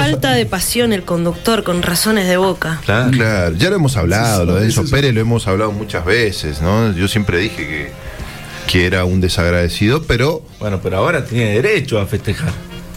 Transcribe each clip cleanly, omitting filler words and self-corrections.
falta de pasión el conductor, con razones de boca. Claro, ya lo hemos hablado, lo de Enzo Pérez lo hemos hablado muchas veces, ¿no? Yo siempre dije que era un desagradecido, pero... Bueno, pero ahora tiene derecho a festejar.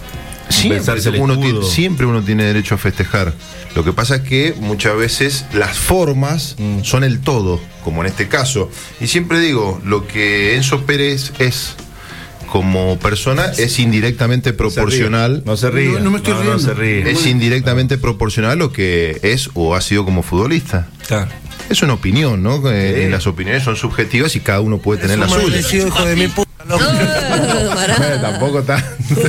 Siempre uno tiene derecho a festejar. Lo que pasa es que muchas veces las formas son el todo, como en este caso. Y siempre digo, lo que Enzo Pérez es como persona es indirectamente proporcional. No se ríe. No me estoy riendo. No se ríe. Es indirectamente proporcional a lo que es o ha sido como futbolista. Claro. Es una opinión, ¿no? Las opiniones son subjetivas y cada uno puede tener la suya. Hijo de mi puta. Tampoco tanto.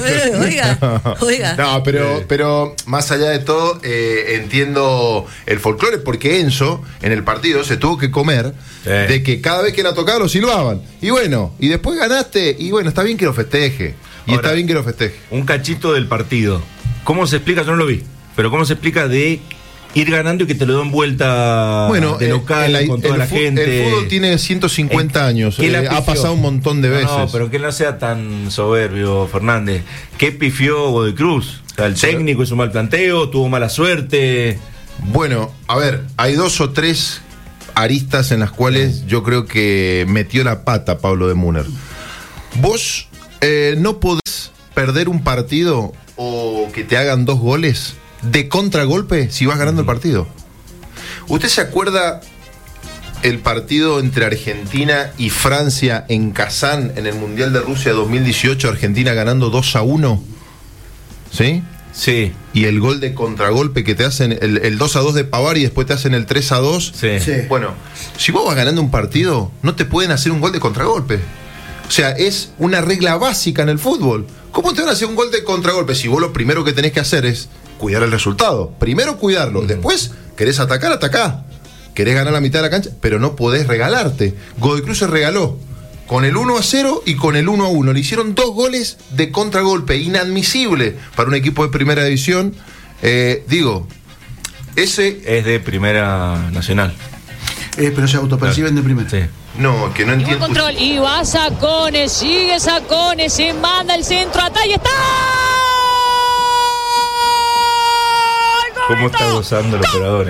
Oiga. No, pero más allá de todo, entiendo el folclore, porque Enzo en el partido se tuvo que comer de que cada vez que la tocaba lo silbaban. Y bueno, y después ganaste, y bueno, está bien que lo festeje. Está bien que lo festeje. Un cachito del partido. ¿Cómo se explica? Yo no lo vi, pero ¿cómo se explica de ir ganando y que te lo den vuelta de local con toda la gente? El fútbol tiene 150 años, ha pasado un montón de veces. No, pero que no sea tan soberbio, Fernández. ¿Qué pifió Godoy Cruz? O sea, el técnico hizo mal planteo, tuvo mala suerte. Bueno, a ver, hay 2 o 3 aristas en las cuales yo creo que metió la pata Pablo de Múner. Vos no podés perder un partido o que te hagan 2 goles de contragolpe si vas ganando el partido. ¿Usted se acuerda el partido entre Argentina y Francia en Kazán en el Mundial de Rusia 2018? Argentina ganando 2-1, ¿sí? Sí. Y el gol de contragolpe que te hacen, el 2-2 de Pavard y después te hacen el 3-2. Sí. Bueno, si vos vas ganando un partido, no te pueden hacer un gol de contragolpe. O sea, es una regla básica en el fútbol. ¿Cómo te van a hacer un gol de contragolpe si vos lo primero que tenés que hacer es cuidar el resultado? Primero cuidarlo, después querés atacar, atacá. Querés ganar la mitad de la cancha, pero no podés regalarte. Godoy Cruz se regaló con el 1-0 y con el 1-1. Le hicieron 2 goles de contragolpe, inadmisible para un equipo de primera división. Ese es de primera nacional. Pero se autoperciben de primera. Sí. No, que no entiendo. Control y va Sacones, sigue Sacones, se manda el centro, y está. ¿Cómo está gozando el operador?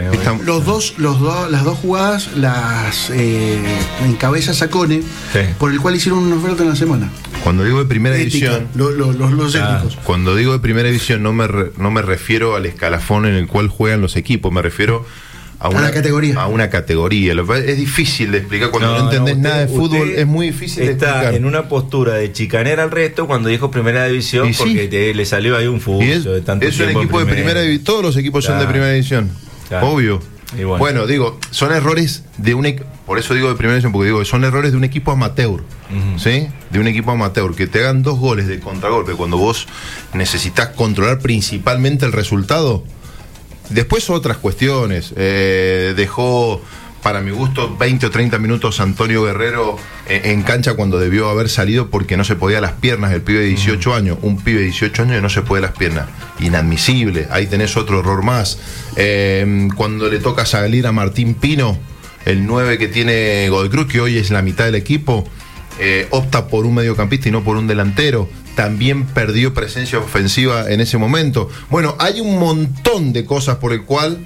Las dos jugadas las encabeza Sacone, por el cual hicieron una oferta en la semana. Cuando digo de primera división, los éticos. Cuando digo de primera división no me refiero al escalafón en el cual juegan los equipos, me refiero a una categoría. A una categoría. Es difícil de explicar cuando no entendés nada de fútbol, es muy difícil de explicar. Está en una postura de chicanear al resto cuando dijo primera división, porque le salió ahí un fútbol. Es un equipo de primera división, todos los equipos son de primera división, obvio. Bueno, digo, son errores de por eso digo de primera división, porque digo que son errores de un equipo amateur, ¿sí? De un equipo amateur, que te hagan 2 goles de contragolpe cuando vos necesitas controlar principalmente el resultado. Después otras cuestiones, dejó para mi gusto 20 o 30 minutos Antonio Guerrero en cancha cuando debió haber salido porque no se podía las piernas, el pibe de 18 años, un pibe de 18 años que no se puede las piernas, inadmisible. Ahí tenés otro error más. Cuando le toca salir a Martín Pino, el 9 que tiene Godoy Cruz, que hoy es la mitad del equipo, opta por un mediocampista y no por un delantero. También perdió presencia ofensiva en ese momento. Bueno, hay un montón de cosas por el cual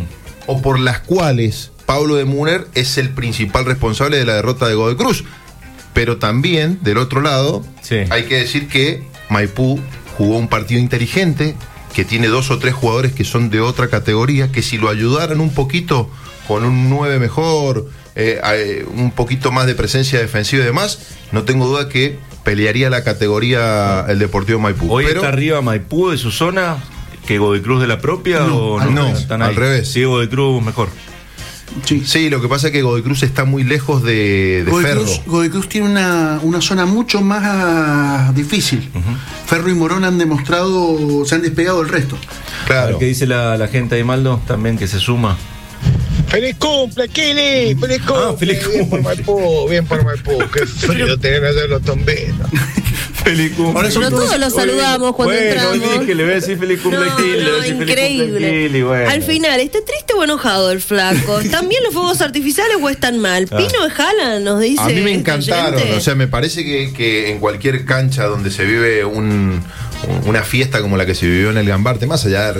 o por las cuales Pablo de Múner es el principal responsable de la derrota de Godoy Cruz. Pero también, del otro lado, hay que decir que Maipú jugó un partido inteligente, que tiene 2 o 3 jugadores que son de otra categoría, que si lo ayudaran un poquito con un 9 mejor, un poquito más de presencia defensiva y demás, no tengo duda que pelearía la categoría el Deportivo Maipú. ¿Hoy está arriba Maipú de su zona que Godoy Cruz de la propia? No, están al revés. Sí, Godoy Cruz mejor. Sí, lo que pasa es que Godoy Cruz está muy lejos de Ferro. Godoy Cruz tiene una zona mucho más difícil. Ferro y Morón han demostrado, se han despegado del resto. Claro. ¿Qué dice la gente de Maldo? También que se suma. ¡Feliz cumple, Kili! ¡Feliz cumple! ¡Feliz cumple! Bien por Maipú. ¡Qué frío tienen allá los tombitos! ¡Feliz cumple! Pero todos los saludamos cuando entramos. Dije, le voy a decir feliz cumple a Kili. Increíble. Al final, ¿está triste o enojado el flaco? ¿También los fuegos artificiales o están mal? Pino de Jala nos dice. A mí me encantaron. O sea, me parece que en cualquier cancha donde se vive una fiesta como la que se vivió en el Gambarte, más allá de